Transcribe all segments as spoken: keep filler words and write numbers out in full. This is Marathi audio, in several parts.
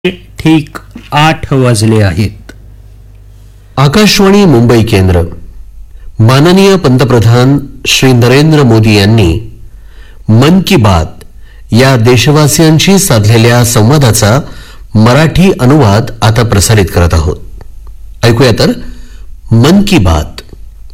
ठीक आठ वाजले आहेत. आकाशवाणी मुंबई केंद्र. माननीय पंतप्रधान श्री नरेंद्र मोदी यांनी मन की बात या देशवासियांशी साधलेल्या संवादाचा मराठी अनुवाद आता प्रसारित करत आहोत. ऐकूया तर मन की बात.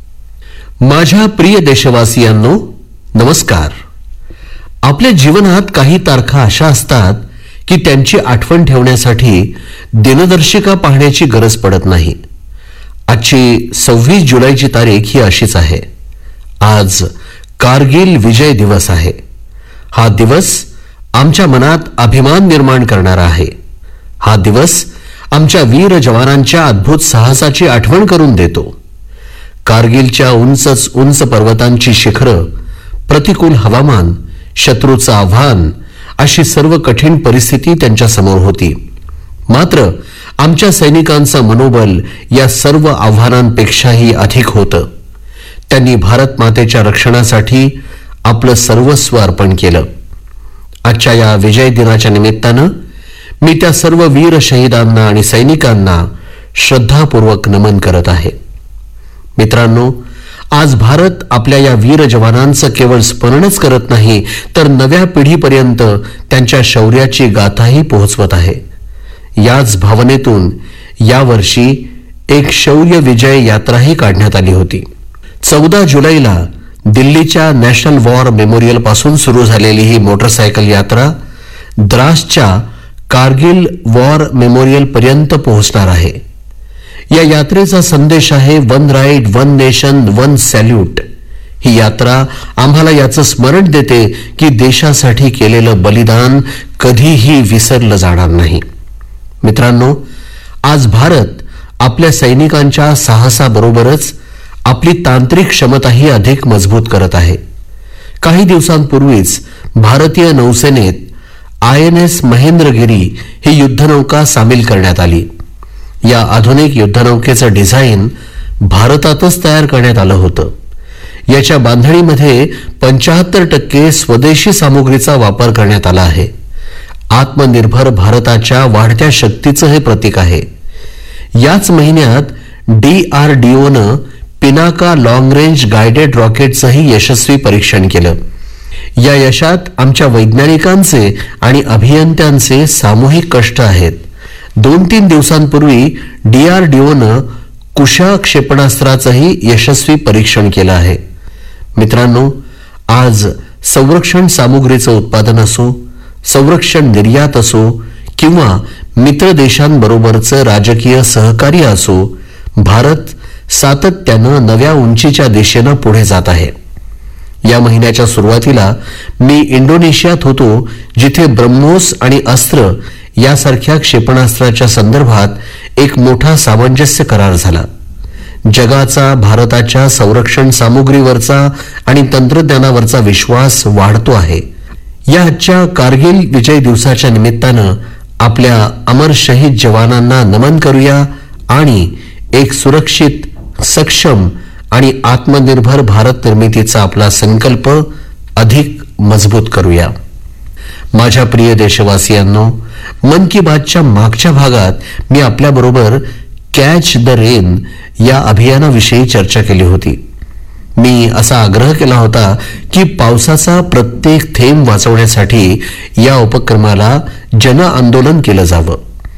माझ्या प्रिय देशवासियांनो, नमस्कार. आपल्या जीवनात काही तारखा अशा असतात की त्यांची आठवण ठेवण्यासाठी दिनदर्शिका पाहण्याची गरज पडत नाही. आजची सव्वीस जुलैची तारीख ही अशीच आहे. आज कारगिल विजय दिवस आहे. हा दिवस आमच्या मनात अभिमान निर्माण करणारा आहे. हा दिवस आमच्या वीर जवानांच्या अद्भुत साहसाची आठवण करून देतो. कारगिलच्या उंचच उंच पर्वतांची शिखरं, प्रतिकूल हवामान, शत्रूचं आव्हान अशी सर्व कठीण परिस्थिती त्यांच्या समोर होती. मात्र आमच्या सैनिकांचं मनोबल या सर्व आव्हानांपेक्षाही अधिक होतं. त्यांनी भारत मातेच्या रक्षणासाठी आपलं सर्वस्व अर्पण केलं. आजच्या या विजय दिनाच्या निमित्तानं मी त्या सर्व वीर शहीदांना आणि सैनिकांना श्रद्धापूर्वक नमन करत आहे. मित्रांनो, आज भारत आपल्या या वीर जवानांचं केवळ स्मरणच करत नाही, तर नव्या पिढीपर्यंत त्यांच्या शौर्याची गाथाही पोहोचवत आहे. याच भावनेतून यावर्षी एक शौर्य विजय यात्राही काढण्यात आली होती. चौदा जुलैला दिल्लीच्या नॅशनल वॉर मेमोरियल पासून सुरू झालेली ही मोटरसायकल यात्रा द्रासच्या कारगिल वॉर मेमोरियल पर्यंत पोहोचणार आहे. या यात्रेचा संदेश आहे one right, one nation, one salute. ही यात्रा आम्हाला याचं स्मरण देते की देशासाठी केलेलं बलिदान कधीही विसरलं जाणार नाही. मित्रांनो, आज भारत आपल्या सैनिकांच्या साहसाबरोबरच आपली तांत्रिक क्षमताही अधिक मजबूत करत आहे. काही दिवसांपूर्वीच भारतीय नौसेनेत आय एन एस महेंद्रगिरी ही युद्धनौका सामील करण्यात आली. या आधुनिक युद्धनौकेचं डिझाईन भारतातच तयार करण्यात आलं होतं. याच्या बांधणीमध्ये पंचाहत्तर टक्के स्वदेशी सामुग्रीचा वापर करण्यात आला आहे. आत्मनिर्भर भारताच्या वाढत्या शक्तीचं हे प्रतीक आहे. याच महिन्यात डीआरडीओनं पिनाका लॉंग रेंज गायडेड रॉकेटचंही यशस्वी परीक्षण केलं. या यशात आमच्या वैज्ञानिकांचे आणि अभियंत्यांचे सामूहिक कष्ट आहेत. दोन तीन दिवसांपूर्वी डीआरडीओनं कुशा क्षेपणास्त्राचंही यशस्वी परीक्षण केलं आहे. मित्रांनो, आज संरक्षण सामुग्रीचं उत्पादन असो, संरक्षण निर्यात असो किंवा मित्र देशांबरोबरचं राजकीय सहकार्य असो, भारत सातत्यानं नव्या उंचीच्या दिशेनं पुढे जात आहे. या महिन्याच्या सुरुवातीला मी इंडोनेशियात होतो, जिथे ब्रह्मोस आणि अस्त्र यासारख्या क्षेपणास्त्राच्या संदर्भात एक मोठा सामंजस्य करार झाला. जगाचा भारताच्या संरक्षण सामुग्रीवरचा आणि तंत्रज्ञानावरचा विश्वास वाढतो आहे. या आजच्या कारगिल विजय दिवसाच्या निमित्तानं आपल्या अमर शहीद जवानांना नमन करूया आणि एक सुरक्षित, सक्षम आणि आत्मनिर्भर भारत निर्मितीचा आपला संकल्प अधिक मजबूत करूया. माझ्या प्रिय देशवासियांनो, मन की बातच्या मागच्या भागात मी आपल्याबरोबर कॅच द रेन या अभियानाविषयी चर्चा केली होती. मी असा आग्रह केला होता की पावसाचा प्रत्येक थेंब वाचवण्यासाठी या उपक्रमाला जन आंदोलन केलं जावं.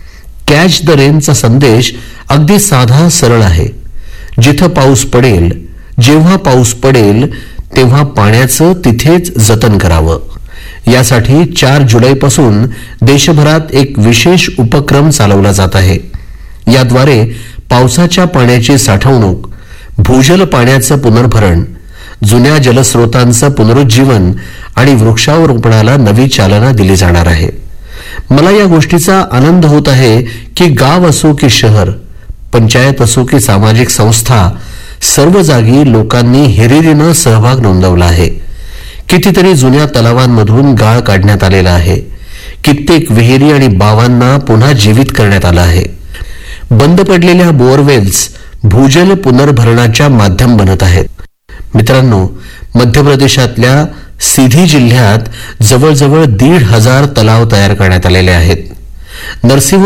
कॅच द रेनचा संदेश अगदी साधा, सरळ आहे. जिथं पाऊस पडेल, जेव्हा पाऊस पडेल तेव्हा पाण्याचं तिथेच जतन करावं. यासाठी चार जुलैपासून देशभरात एक विशेष उपक्रम चालवला जात आहे. याद्वारे पावसाच्या पाण्याची साठवणूक, भूजल पाण्याचं पुनर्भरण, जुन्या जलस्रोतांचं पुनरुज्जीवन आणि वृक्षारोपणाला नवी चालना दिली जाणार आहे. मला या गोष्टीचा आनंद होत आहे की गाव असो की शहर, पंचायत असो की सामाजिक संस्था, सर्व जागी लोकांनी हिरिरीनं सहभाग नोंदवला आहे. कितीतरी जुन्या तलावांमधून गाळ काढण्यात आलेला आहे. कित्येक विहिरी आणि बावांना पुन्हा जीवित करण्यात आलं आहे. बंद पडलेल्या बोअरवेल्स भूजल पुनर्भरणाच्या माध्यम बनत आहेत. मित्रांनो, मध्य प्रदेशातल्या सिधी जिल्ह्यात जवळजवळ दीड हजार तलाव तयार करण्यात आलेले आहेत. नरसिंह